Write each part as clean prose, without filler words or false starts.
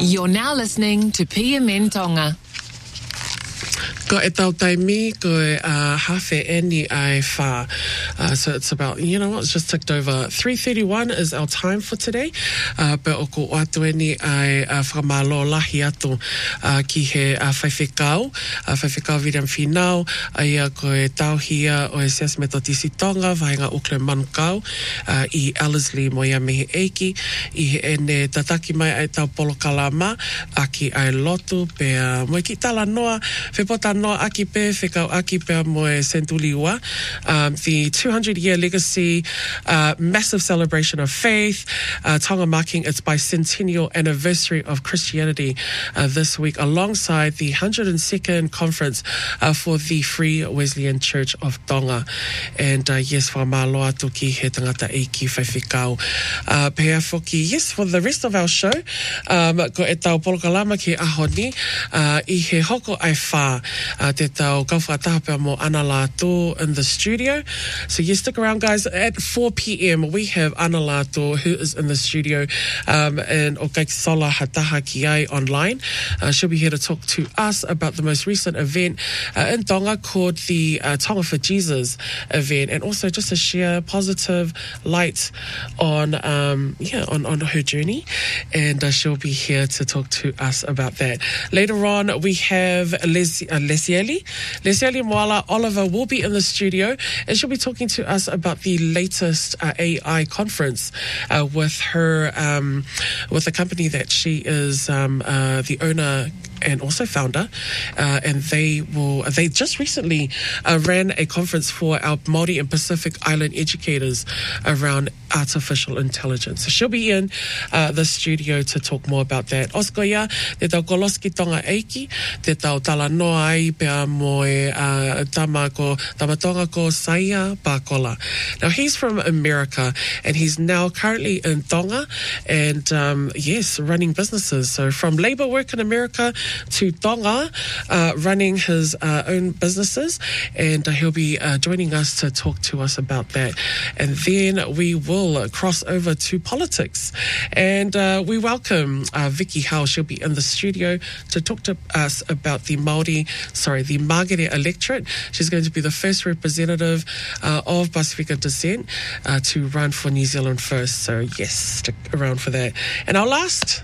You're now listening to PMN Tonga. Ko e tau taimi, ko e hawhi eni ai wha. So it's about, you know what, it's just ticked over. 3:31 is our time for today. Pe o ko atu eni ai whakamalo lahi atu ki he whaiwhekau. Whaiwhekau viram whinau. Ia ko e tauhia o e Seas me Totisi Tonga, vahenga Auckland Manukau, I Ellerslie mo ia mehe eiki. I he ene tataki mai ai tau polo kalama, aki ai lotu, pe mo ki tala noa, whepota no aki pe, whekau aki pe mo e Sentuliua. The 200-year legacy, massive celebration of faith, Tonga marking its bicentennial anniversary of Christianity this week, alongside the 102nd conference for the Free Wesleyan Church of Tonga. And yes, whamalo atu ki he tangata eiki whaiwhekau. Pea whoki, yes, for the rest of our show, ko e tau polokalama ki ahoni, I he hoko ai wha, te tau kauwhataha mo ana lātou in the studio. So you stick around, guys. At 4 p.m. we have Ana Lātou, who is in the studio, and o kai sola hataha ki ai online. She'll be here to talk to us about the most recent event in Tonga called the Tonga for Jesus event, and also just to share positive light on on her journey. And she'll be here to talk to us about that. Later on, we have Lesieli Moala Oliver will be in the studio, and she'll be talking to us about the latest AI conference with her with the company that she is the owner and also founder, and they just recently ran a conference for our Māori and Pacific Island educators around artificial intelligence. So she'll be in the studio to talk more about that. Oskoia, te tau koloski tonga eiki, te tau tala noa ai pea moe tamatonga ko Saia Pakola. Now he's from America, and he's now currently in Tonga, and yes, running businesses. So from labor work in America to Tonga, running his own businesses, and he'll be joining us to talk to us about that. And then we will cross over to politics, and we welcome Vicky Howe. She'll be in the studio to talk to us about the Māngere electorate. She's going to be the first representative of Pasifika descent to run for New Zealand First. So yes, stick around for that. And my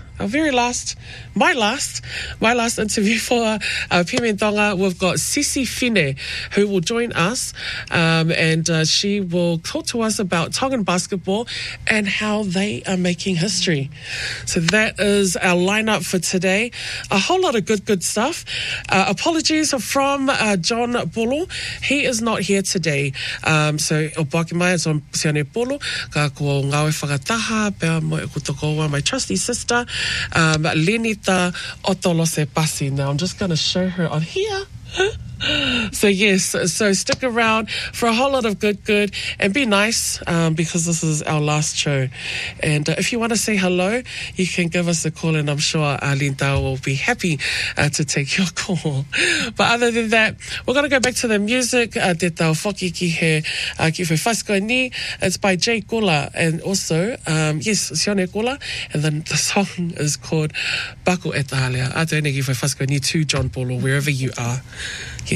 last interview for PMN Tonga, we've got Sisi Fine, who will join us, and she will talk to us about Tongan basketball and how they are making history. So that is our lineup for today. A whole lot of good stuff. Apologies from John Polo. He is not here today. So o paki mai on Sione Polo, ka ko ngawe whakataha, pea mo e kutokoa, my trusty sister, Lenita Otolose Pasi. Now I'm just going to show her on here. So yes, so stick around for a whole lot of good, and be nice, because this is our last show. And if you want to say hello, you can give us a call, and I'm sure Linda will be happy to take your call. But other than that, we're going to go back to the music. Te tau whoki ki he whaiwhasko ni. It's by Jay Kula, and also yes, Sione Kula, and then the song is called Baku e Tahalea. Ate ne ki whaiwhasko ni to John Paulo, wherever you are.